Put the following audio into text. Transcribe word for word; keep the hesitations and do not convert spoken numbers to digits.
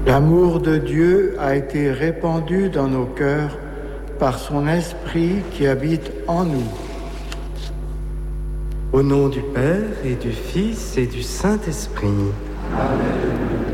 L'amour de Dieu a été répandu dans nos cœurs par son Esprit qui habite en nous. Au nom du Père et du Fils et du Saint-Esprit. Amen.